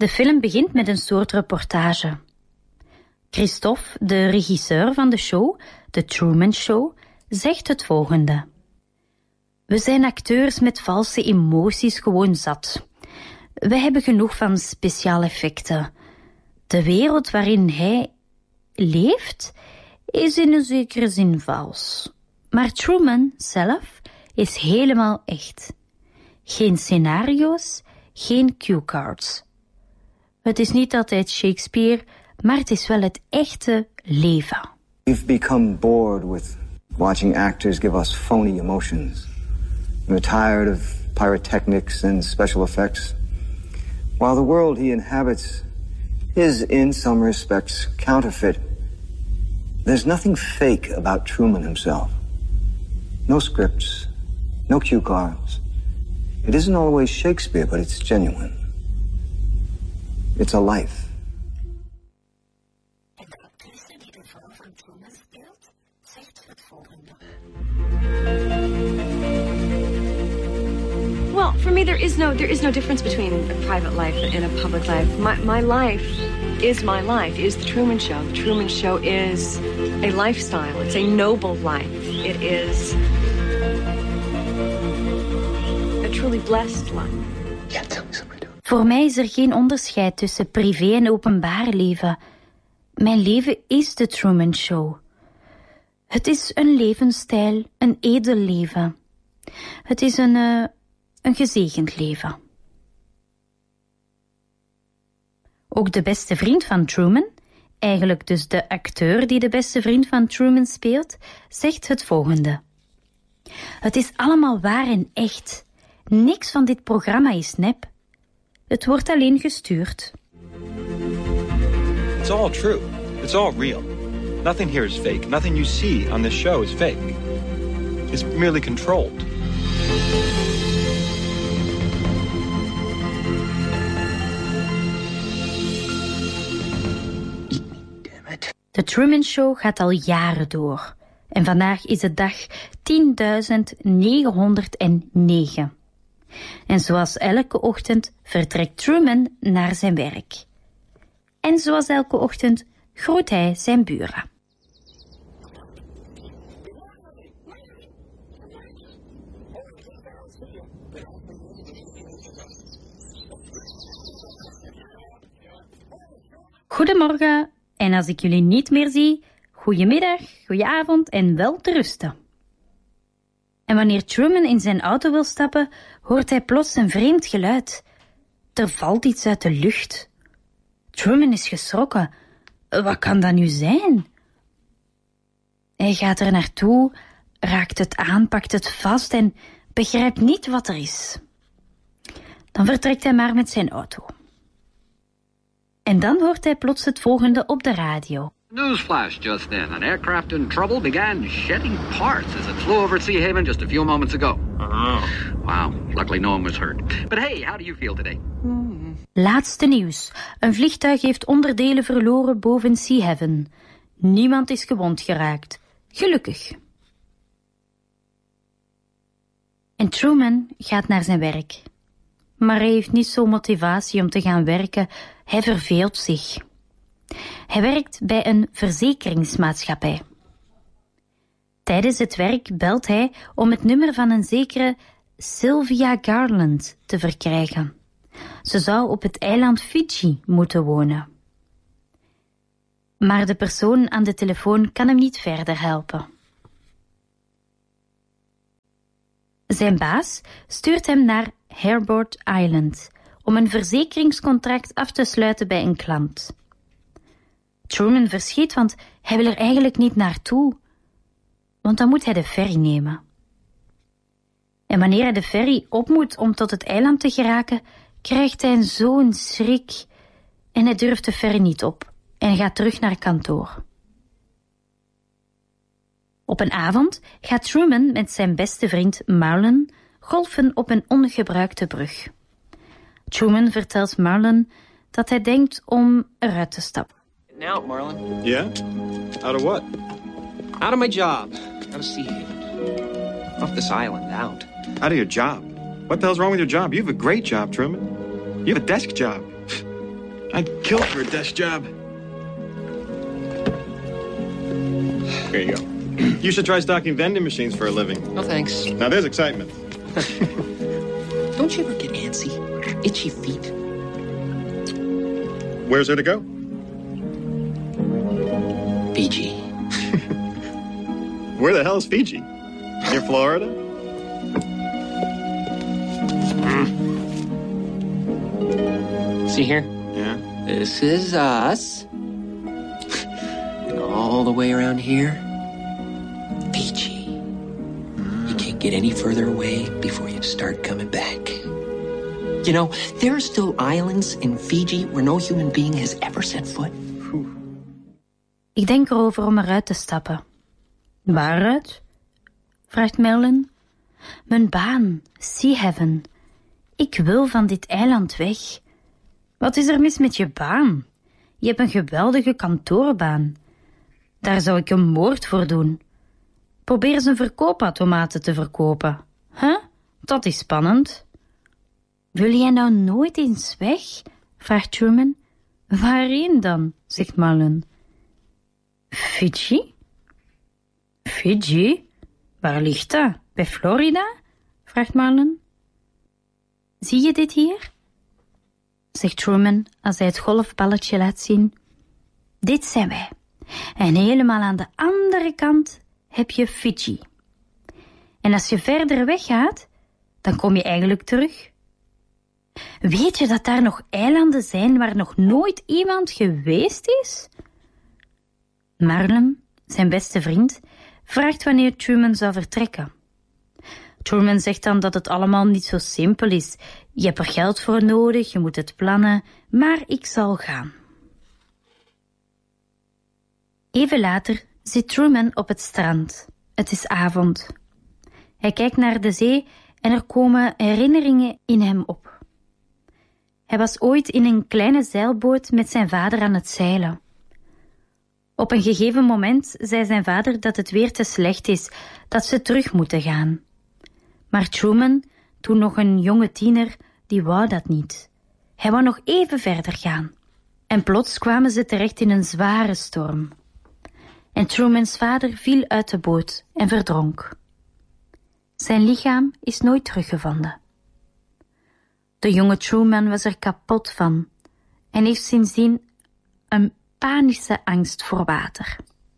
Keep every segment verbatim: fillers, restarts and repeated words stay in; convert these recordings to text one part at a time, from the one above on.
De film begint met een soort reportage. Christophe, de regisseur van de show, The Truman Show, zegt het volgende. We zijn acteurs met valse emoties gewoon zat. We hebben genoeg van speciale effecten. De wereld waarin hij leeft is in een zekere zin vals. Maar Truman zelf is helemaal echt. Geen scenario's, geen cue cards. Het is niet altijd Shakespeare, maar het is wel het echte leven. We've become bored with watching actors give us phony emotions. We're tired of pyrotechnics and special effects. While the world he inhabits is in some respects counterfeit, there's nothing fake about Truman himself. No scripts, no cue cards. It isn't always Shakespeare, but it's genuine. It's a life. En de actrice die de vrouw van Truman speelt, zegt het volgende. Well, for me, there is no there is no difference between a private life and a public life. My my life is my life. Is the Truman Show. The Truman Show is a lifestyle. It's a noble life. It is a truly blessed life. Yeah, tell me something. Voor mij is er geen onderscheid tussen privé en openbaar leven. Mijn leven is de Truman Show. Het is een levensstijl, een edel leven. Het is een, uh, een gezegend leven. Ook de beste vriend van Truman, eigenlijk dus de acteur die de beste vriend van Truman speelt, zegt het volgende. Het is allemaal waar en echt. Niks van dit programma is nep. Het wordt alleen gestuurd. It's all true. It's all real. Nothing here is fake. Nothing you see on this show is fake. It's merely controlled. Damn it. De Truman Show gaat al jaren door. En vandaag is het dag tienduizend negenhonderdnegen. En zoals elke ochtend vertrekt Truman naar zijn werk. En zoals elke ochtend groet hij zijn buren. Goedemorgen, en als ik jullie niet meer zie, goedemiddag, goedenavond en wel te rusten. En wanneer Truman in zijn auto wil stappen, hoort hij plots een vreemd geluid. Er valt iets uit de lucht. Truman is geschrokken. Wat kan dat nu zijn? Hij gaat er naartoe, raakt het aan, pakt het vast en begrijpt niet wat er is. Dan vertrekt hij maar met zijn auto. En dan hoort hij plots het volgende op de radio. Newsflash just then. An aircraft in trouble began shedding parts as it flew over Seahaven just a few moments ago. Oh. Wow, luckily no one was hurt. But hey, how do you feel today? Laatste nieuws. Een vliegtuig heeft onderdelen verloren boven Seahaven. Niemand is gewond geraakt. Gelukkig. En Truman gaat naar zijn werk. Maar hij heeft niet zo'n motivatie om te gaan werken. Hij verveelt zich. Hij werkt bij een verzekeringsmaatschappij. Tijdens het werk belt hij om het nummer van een zekere Sylvia Garland te verkrijgen. Ze zou op het eiland Fiji moeten wonen. Maar de persoon aan de telefoon kan hem niet verder helpen. Zijn baas stuurt hem naar Herbert Island om een verzekeringscontract af te sluiten bij een klant. Truman verschiet, want hij wil er eigenlijk niet naartoe. Want dan moet hij de ferry nemen. En wanneer hij de ferry op moet om tot het eiland te geraken, krijgt hij zo'n schrik. En hij durft de ferry niet op en gaat terug naar kantoor. Op een avond gaat Truman met zijn beste vriend Marlon golfen op een ongebruikte brug. Truman vertelt Marlon dat hij denkt om eruit te stappen. Now, Marlon. Yeah? Out of what? Out of my job. Out of Seahaven. Off this island, out. Out of your job? What the hell's wrong with your job? You have a great job, Truman. You have a desk job. I'd kill for a desk job. There you go. You should try stocking vending machines for a living. No thanks. Now there's excitement. Don't you ever get antsy? Itchy feet? Where's there to go? Fiji. Where the hell is Fiji? Near Florida? See here? Yeah. This is us. And all the way around here, Fiji. You can't get any further away before you start coming back. You know, there are still islands in Fiji where no human being has ever set foot. Ik denk erover om eruit te stappen. Waaruit? Vraagt Merlin. Mijn baan, Sea Heaven. Ik wil van dit eiland weg. Wat is er mis met je baan? Je hebt een geweldige kantoorbaan. Daar zou ik een moord voor doen. Probeer eens een verkoopautomaten te verkopen. Huh? Dat is spannend. Wil jij nou nooit eens weg? Vraagt Truman. Waarheen dan? Zegt Marlin. Fiji? Fiji? Waar ligt dat? Bij Florida? Vraagt Marlin. Zie je dit hier? Zegt Truman als hij het golfballetje laat zien. Dit zijn wij. En helemaal aan de andere kant heb je Fiji. En als je verder weggaat, dan kom je eigenlijk terug. Weet je dat daar nog eilanden zijn waar nog nooit iemand geweest is? Marlin, zijn beste vriend, vraagt wanneer Truman zou vertrekken. Truman zegt dan dat het allemaal niet zo simpel is. Je hebt er geld voor nodig, je moet het plannen, maar ik zal gaan. Even later zit Truman op het strand. Het is avond. Hij kijkt naar de zee en er komen herinneringen in hem op. Hij was ooit in een kleine zeilboot met zijn vader aan het zeilen. Op een gegeven moment zei zijn vader dat het weer te slecht is, dat ze terug moeten gaan. Maar Truman, toen nog een jonge tiener, die wou dat niet. Hij wou nog even verder gaan. En plots kwamen ze terecht in een zware storm. En Trumans vader viel uit de boot en verdronk. Zijn lichaam is nooit teruggevonden. De jonge Truman was er kapot van en heeft sindsdien een panische angst voor water.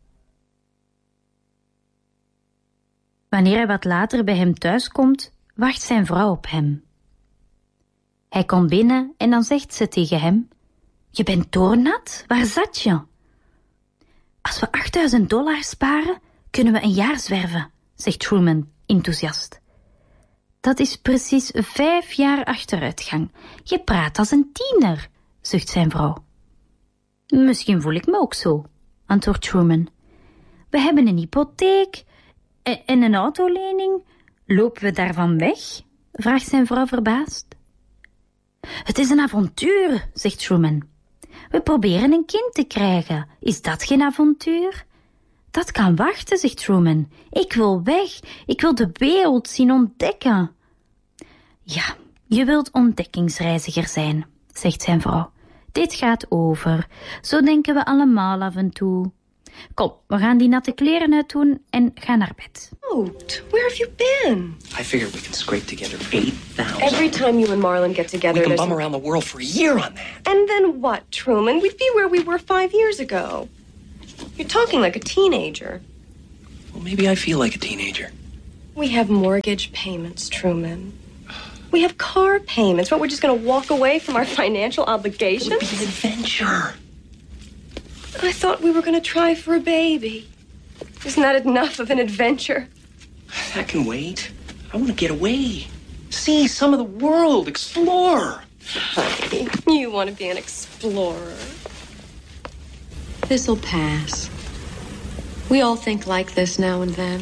Wanneer hij wat later bij hem thuis komt, wacht zijn vrouw op hem. Hij komt binnen en dan zegt ze tegen hem: je bent doornat, waar zat je? Als we achtduizend dollar sparen, kunnen we een jaar zwerven, zegt Truman enthousiast. Dat is precies vijf jaar achteruitgang. Je praat als een tiener, zucht zijn vrouw. Misschien voel ik me ook zo, antwoordt Truman. We hebben een hypotheek en een autolening. Lopen we daarvan weg? Vraagt zijn vrouw verbaasd. Het is een avontuur, zegt Truman. We proberen een kind te krijgen. Is dat geen avontuur? Dat kan wachten, zegt Truman. Ik wil weg. Ik wil de wereld zien ontdekken. Ja, je wilt ontdekkingsreiziger zijn, zegt zijn vrouw. Dit gaat over. Zo denken we allemaal af en toe. Kom, we gaan die natte kleren uitdoen en gaan naar bed. Oh, where have you been? I figured we can scrape together eight thousand. Every time you and Marlon get together, We can there's... bum around the world for a year on that. And then what, Truman? We'd be where we were five years ago. You're talking like a teenager. Well, maybe I feel like a teenager. We have mortgage payments, Truman. We have car payments. What, we're just going to walk away from our financial obligations? It would be an adventure. I thought we were going to try for a baby. Isn't that enough of an adventure? That can wait. I want to get away. See some of the world. Explore. Honey, you want to be an explorer. This'll pass. We all think like this now and then.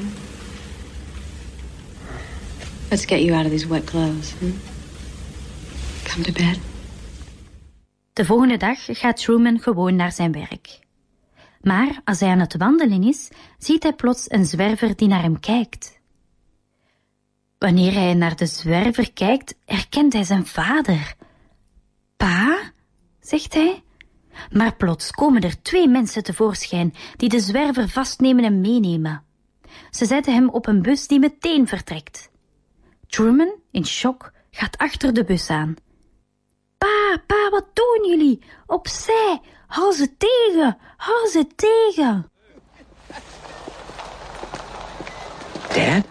Let's get you out of these wet clothes. Hmm? Come to bed. De volgende dag gaat Truman gewoon naar zijn werk. Maar als hij aan het wandelen is, ziet hij plots een zwerver die naar hem kijkt. Wanneer hij naar de zwerver kijkt, herkent hij zijn vader. Pa, zegt hij. Maar plots komen er twee mensen tevoorschijn die de zwerver vastnemen en meenemen. Ze zetten hem op een bus die meteen vertrekt. Truman, in shock, gaat achter de bus aan. Pa, pa, wat doen jullie? Opzij, hou ze tegen, hou ze tegen. Dad?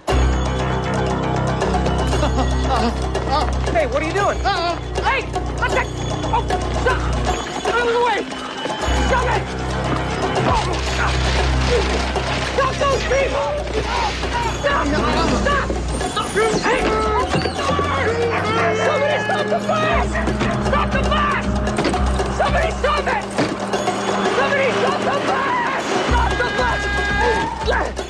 Hey, what are you doing? Uh, hey, what the? Oh, stop! Out of the way! Stop it! Oh, stop! Stop those people! Stop! Stop! Stop! Hey! Somebody stop the bus! Stop the bus! Somebody stop it! Somebody stop the bus! Stop the bus!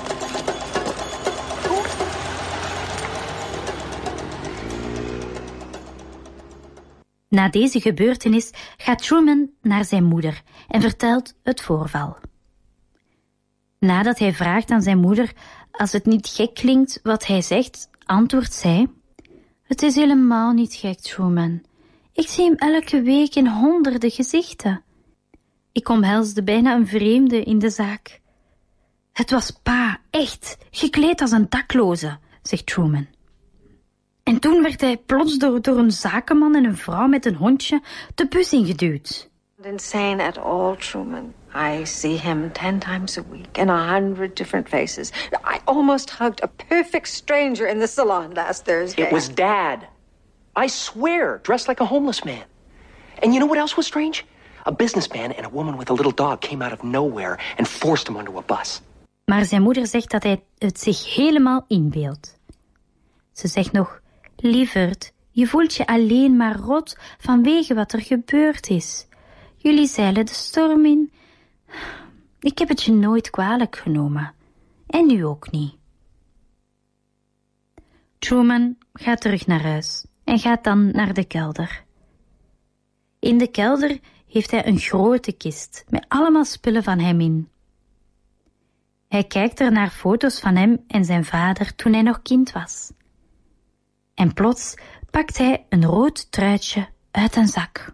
Na deze gebeurtenis gaat Truman naar zijn moeder en vertelt het voorval. Nadat hij vraagt aan zijn moeder als het niet gek klinkt wat hij zegt, antwoordt zij: Het is helemaal niet gek, Truman. Ik zie hem elke week in honderden gezichten. Ik omhelsde bijna een vreemde in de zaak. Het was pa, echt, gekleed als een dakloze, zegt Truman. En toen werd hij plots door, door een zakenman en een vrouw met een hondje de bus ingeduwd. Insane at all, Truman. I see him ten times a week in a hundred different faces. I almost hugged a perfect stranger in the salon last Thursday. It was Dad. I swear, dressed like a homeless man. And you know what else was strange? A businessman and a woman with a little dog came out of nowhere and forced him onto a bus. Maar zijn moeder zegt dat hij het zich helemaal inbeeldt. Ze zegt nog: Lieverd, je voelt je alleen maar rot vanwege wat er gebeurd is. Jullie zeilen de storm in. Ik heb het je nooit kwalijk genomen. En nu ook niet. Truman gaat terug naar huis en gaat dan naar de kelder. In de kelder heeft hij een grote kist met allemaal spullen van hem in. Hij kijkt er naar foto's van hem en zijn vader toen hij nog kind was. En plots pakt hij een rood truitje uit een zak.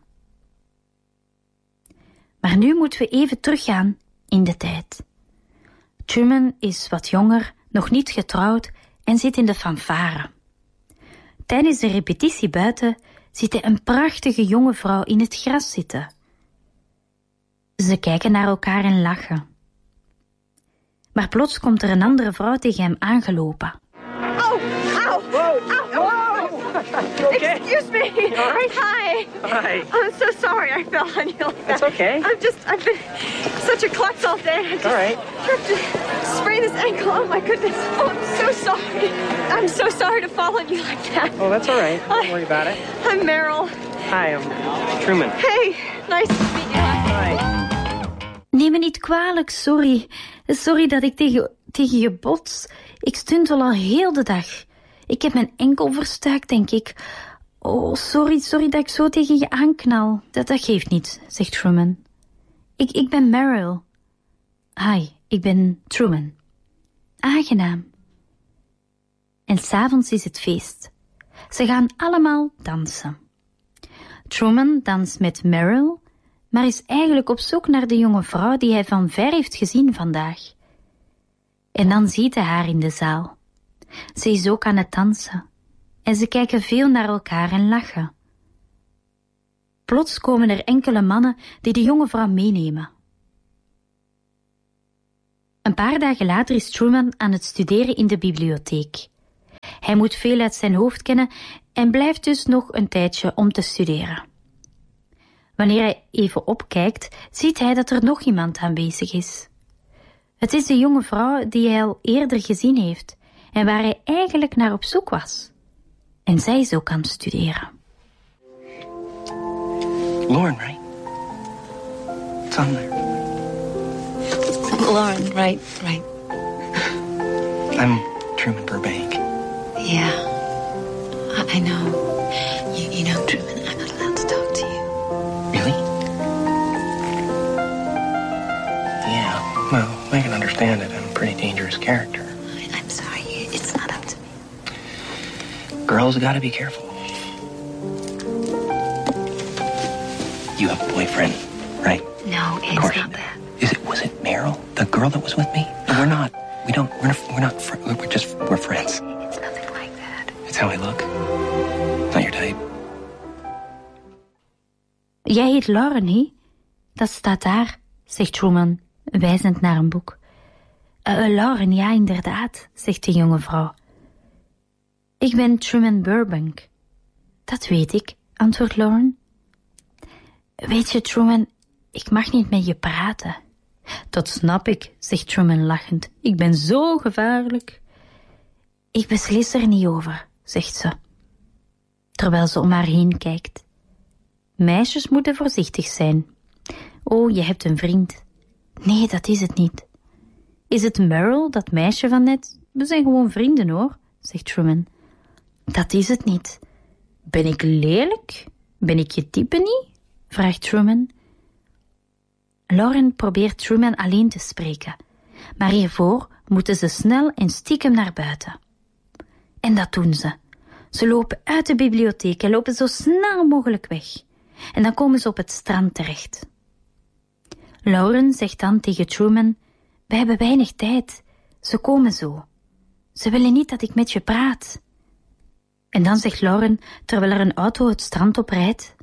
Maar nu moeten we even teruggaan in de tijd. Truman is wat jonger, nog niet getrouwd en zit in de fanfare. Tijdens de repetitie buiten ziet hij een prachtige jonge vrouw in het gras zitten. Ze kijken naar elkaar en lachen. Maar plots komt er een andere vrouw tegen hem aangelopen. Oh, ow, ow, ow. Okay. Excuse me. All right. Hi. Hi. I'm so sorry I fell on you like that. That's okay. I'm just, I've been such a klutz all day. I just All right. have to sprain this ankle. Oh my goodness. Oh, I'm so sorry. I'm so sorry to fall on you like that. Oh, that's all right. Don't worry about it. I'm Meryl. Hi, I'm Truman. Hey, nice to meet you. Hi. Neem me niet kwalijk, sorry. Sorry dat ik tegen, tegen je bots. Ik stuntel al heel de dag. Ik heb mijn enkel verstuikt, denk ik. Oh, sorry, sorry dat ik zo tegen je aanknal. Dat, dat geeft niet, zegt Truman. Ik, ik ben Meryl. Hi, ik ben Truman. Aangenaam. En 's avonds is het feest. Ze gaan allemaal dansen. Truman danst met Meryl, maar is eigenlijk op zoek naar de jonge vrouw die hij van ver heeft gezien vandaag. En dan ziet hij haar in de zaal. Ze is ook aan het dansen en ze kijken veel naar elkaar en lachen. Plots komen er enkele mannen die de jonge vrouw meenemen. Een paar dagen later is Truman aan het studeren in de bibliotheek. Hij moet veel uit zijn hoofd kennen en blijft dus nog een tijdje om te studeren. Wanneer hij even opkijkt, ziet hij dat er nog iemand aanwezig is. Het is de jonge vrouw die hij al eerder gezien heeft en waar hij eigenlijk naar op zoek was. En zij is ook aan het studeren. Lauren, right? It's on there. Lauren, right, right. I'm Truman Burbank. Yeah, I, I know. You, you know, Truman, I'm not allowed to talk to you. Really? Yeah, well, I can understand it. I'm a pretty dangerous character. I, I'm sorry, it's not up to me. Girls gotta be careful. You have a boyfriend, right? No, it's course. not that. Is it? Was it Meryl, the girl that was with me? No, we're not. We don't. We're not. We're not. Fr- we're just. We're friends. It's nothing like that. It's how I look. Not your type. Jij heet Lauren, hè? Dat staat daar, zegt Truman, wijzend naar een boek. Uh, Lauren, ja, inderdaad, zegt de jonge vrouw. Ik ben Truman Burbank. Dat weet ik, antwoordt Lauren. Weet je, Truman, ik mag niet met je praten. Dat snap ik, zegt Truman lachend. Ik ben zo gevaarlijk. Ik beslis er niet over, zegt ze, terwijl ze om haar heen kijkt. Meisjes moeten voorzichtig zijn. Oh, je hebt een vriend. Nee, dat is het niet. Is het Meryl, dat meisje van net? We zijn gewoon vrienden, hoor, zegt Truman. Dat is het niet. Ben ik lelijk? Ben ik je type niet? Vraagt Truman. Lauren probeert Truman alleen te spreken, maar hiervoor moeten ze snel en stiekem naar buiten. En dat doen ze. Ze lopen uit de bibliotheek en lopen zo snel mogelijk weg. En dan komen ze op het strand terecht. Lauren zegt dan tegen Truman: we hebben weinig tijd. Ze komen zo. Ze willen niet dat ik met je praat. En dan zegt Lauren, terwijl er een auto het strand op rijdt: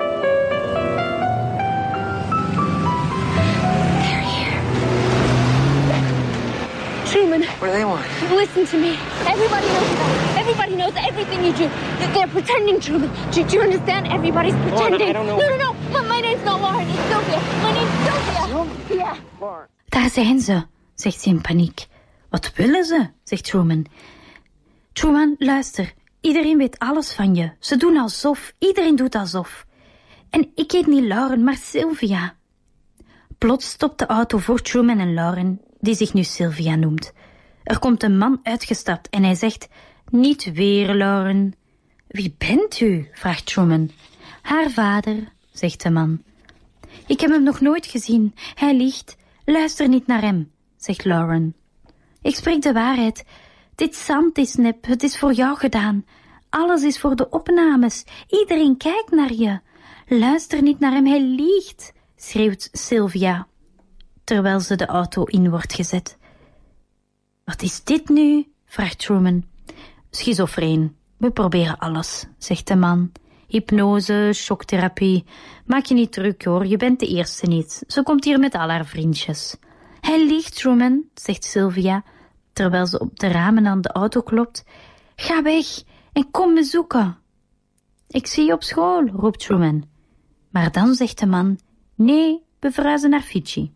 Truman. What do they want? Listen to me. Everybody knows about it. Everybody knows everything you do. They're pretending, Truman. Do, do you understand? Everybody's pretending. Lauren, I don't know. No, no, no. My, my name's not Lauren. It's Sylvia. My name's Sylvia. Yeah. Lauren. Daar zijn ze, zegt ze in paniek. Wat willen ze? Zegt Truman. Truman, luister. Iedereen weet alles van je. Ze doen alsof. Iedereen doet alsof. En ik heet niet Lauren, maar Sylvia. Plots stopt de auto voor Truman en Lauren, die zich nu Sylvia noemt. Er komt een man uitgestapt en hij zegt: niet weer, Lauren. Wie bent u? Vraagt Truman. Haar vader, zegt de man. Ik heb hem nog nooit gezien. Hij liegt. Luister niet naar hem, zegt Lauren. Ik spreek de waarheid. Dit zand is nep. Het is voor jou gedaan. Alles is voor de opnames. Iedereen kijkt naar je. Luister niet naar hem. Hij liegt, schreeuwt Sylvia, terwijl ze de auto in wordt gezet. Wat is dit nu? Vraagt Truman. Schizofreen. We proberen alles, zegt de man. Hypnose, shocktherapie. Maak je niet druk, hoor. Je bent de eerste niet. Ze komt hier met al haar vriendjes. Hij liegt, Truman, zegt Sylvia, terwijl ze op de ramen aan de auto klopt. Ga weg en kom me zoeken. Ik zie je op school, roept Truman. Maar dan zegt de man: nee, we verhuizen naar Fiji.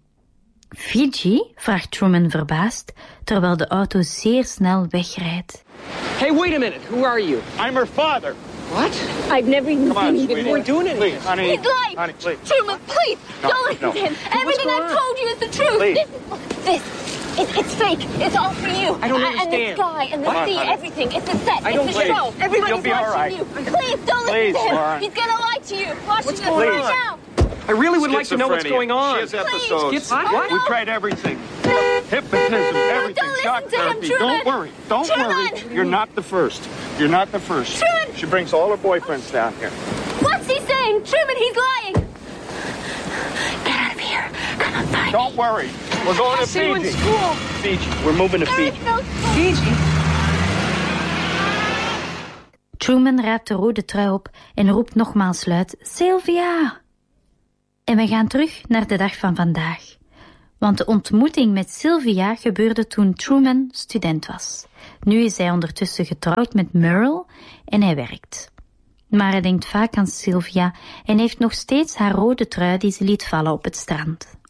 Fiji? Vraagt Truman verbaasd, terwijl de auto zeer snel wegrijdt. Hey, wait a minute. Who are you? I'm her father. What? I've never even Come on, seen you sweetie. before. We're doing it. Please, honey. He's lying. Honey, please. Truman, please, No, don't listen no. to him. Everything going I've on? told you is the truth. Please. This, this, it, it's fake. It's all for you. I don't And the understand. sky and the Come on, sea, honey. everything. It's a set. I don't it's a believe- show. Everybody's You'll be all watching right. you. Please, don't Please, listen to him. Lauren. He's gonna lie to you. Watch What's this going right on? now. I really would like to know what's Schizophrenia. going on. She has episodes. Schiz- what? We tried everything. Hypnotism, everything. don't listen Shock to him, therapy. Truman. Don't worry. Don't Truman. worry. You're not the first. You're not the first. Truman. She brings all her boyfriends down here. What's he saying? Truman, he's lying. Get out of here. Come on, find Don't worry. We're going to See you in Fiji. school. Fiji. We're moving to me. Fiji. No, Fiji. Truman ruikt de rode trui op en roept nogmaals luid: Sylvia! En we gaan terug naar de dag van vandaag. Want de ontmoeting met Sylvia gebeurde toen Truman student was. Nu is hij ondertussen getrouwd met Meryl en hij werkt. Maar hij denkt vaak aan Sylvia en heeft nog steeds haar rode trui die ze liet vallen op het strand.